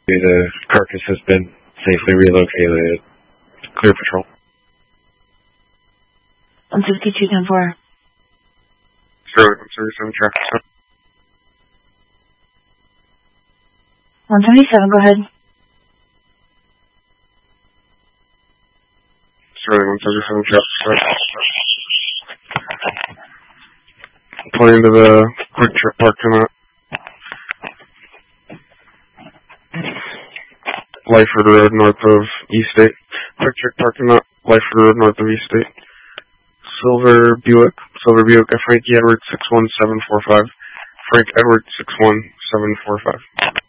The carcass has been safely relocated. Clear patrol. 152-10-4. 177 traffic stop. 177, go ahead. 177 traffic stop. Pulling into the Quick Trip parking lot. Lyford Road, north of East State. Quick Trip parking lot, Lyford Road, north of East State. Silver Buick, Frankie Edwards 61745. Frank Edwards 61745.